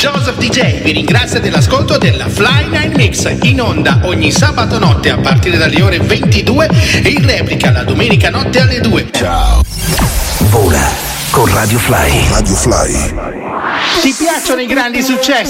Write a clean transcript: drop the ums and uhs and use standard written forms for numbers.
Joseph DJ vi ringrazia dell'ascolto della Fly Night Mix, in onda ogni sabato notte a partire dalle ore 22 e in replica la domenica notte alle 2. Ciao. Vola con Radio Fly. Ti piacciono i grandi successi?